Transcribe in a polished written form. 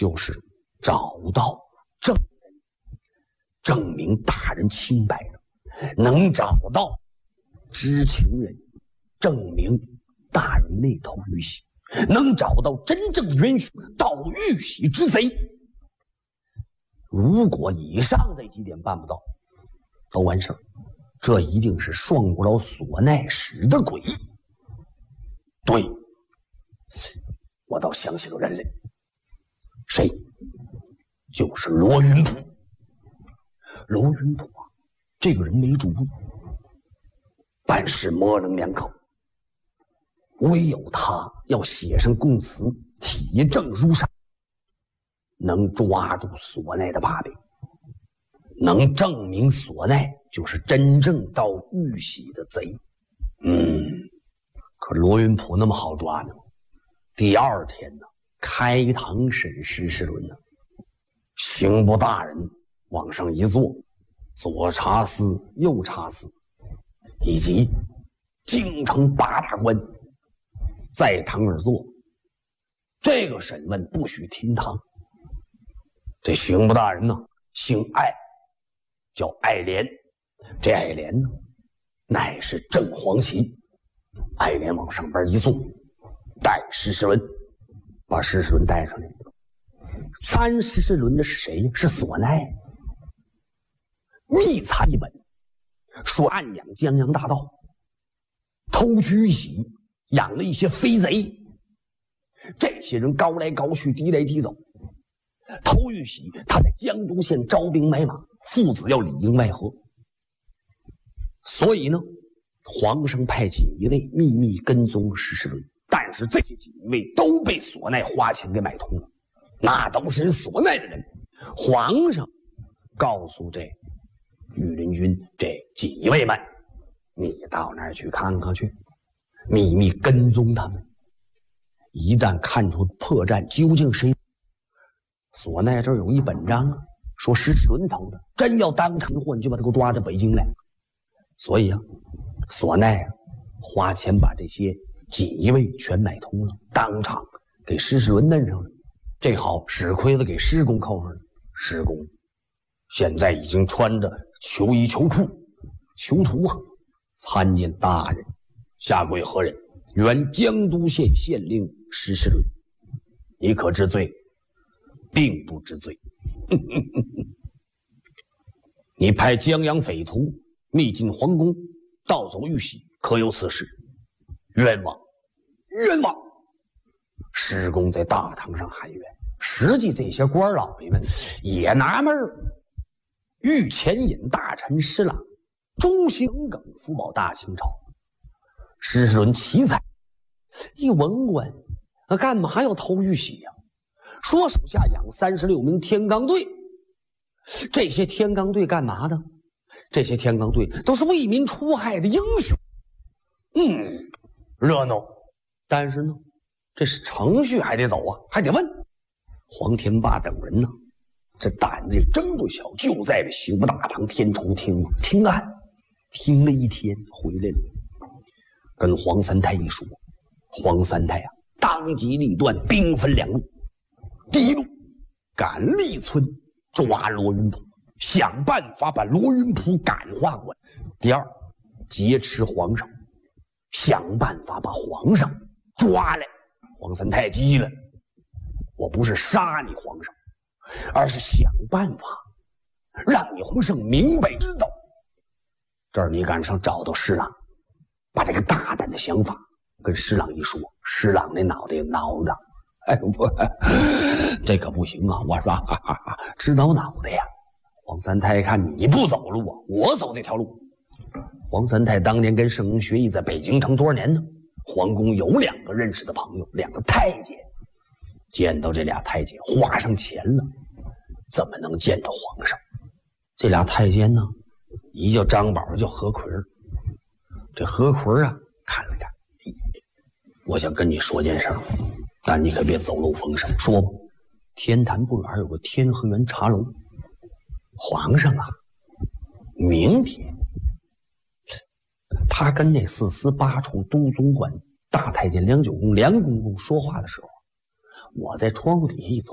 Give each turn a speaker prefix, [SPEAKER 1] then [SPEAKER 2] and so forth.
[SPEAKER 1] 就是找到证人，证明大人清白了，能找到知情人，证明大人没偷玉玺，能找到真正元凶盗玉玺之贼。如果以上这几点办不到，都完事儿。这一定是双骨老所奈使的鬼。对，我倒想起个人来，谁？就是罗云普。罗云普啊，这个人没主意，办事模棱两可，唯有他要写上供词，铁证如山，能抓住所奈的把柄，能证明所奈就是真正盗玉玺的贼。可罗云普那么好抓呢？第二天呢，开堂审施世伦呢，刑部大人往上一坐，左查司右查司以及京城八大官在堂而坐。这个审问不许听堂。这刑部大人呢，姓艾，叫艾莲。这艾莲呢，乃是正黄旗。艾莲往上边一坐，带施世伦，把施世伦带上来。参施世伦的是谁？是所奈。密参一本，说暗养江洋大盗，偷取玉玺，养了一些飞贼。这些人高来高去，低来低走。偷玉玺，他在江都县招兵买马，父子要里应外合。所以呢，皇上派锦衣卫秘密跟踪施世伦，但是这些锦衣卫都被所奈花钱给买通了，那都是人所奈的人。皇上告诉这御林军这锦衣卫们，你到那儿去看看去，秘密跟踪他们。一旦看出破绽究竟谁，所奈这儿有一本章啊，说施世伦偷的，真要当场的话，你就把他给我抓到北京来。所以啊，所奈啊花钱把这些锦衣卫全买通了，当场给施世伦弄上了。这好，史盔子给施公扣上了。施公现在已经穿着囚衣囚裤囚徒啊，参见大人。下跪何人？原江都县县令施世伦。你可知罪？并不知罪。你派江洋匪徒密进皇宫，盗走玉玺，可有此事？冤枉，冤枉！施公在大堂上喊冤。实际这些官老爷们也纳闷儿。御前引大臣施琅，忠心耿，福保大清朝。施世伦奇才，一文官干嘛要偷玉玺呀？说手下养36名天罡队，这些天罡队干嘛的？这些天罡队都是为民除害的英雄。热闹。但是呢，这是程序还得走啊，还得问。黄天霸等人呢，这胆子也真不小，就在这刑部大堂天抽听案，听了一天回来了，跟黄三太一说。黄三太啊，当机立断，兵分两路。第一路，赶立村抓罗云普，想办法把罗云普感化过来。第二，劫持皇上，想办法把皇上抓来。黄三太急了，我不是杀你皇上，而是想办法让你皇上明白知道。这儿你赶上找到施琅，把这个大胆的想法跟施琅一说，施琅那脑袋挠的，这可不行啊！我说直挠脑袋呀。黄三太看你不走路啊，我走这条路。黄三太当年跟圣婴学艺，在北京城多少年呢？皇宫有2个认识的朋友，2个太监，见到这俩太监花上钱了，怎么能见到皇上？这俩太监呢，一叫张宝，叫何奎。这何奎啊，看了看，我想跟你说件事儿，但你可别走漏风声。说吧。天坛不远有个天和园茶楼，皇上啊，明天他跟那4司8处都总管大太监梁九公梁公公说话的时候，我在窗户底下一走，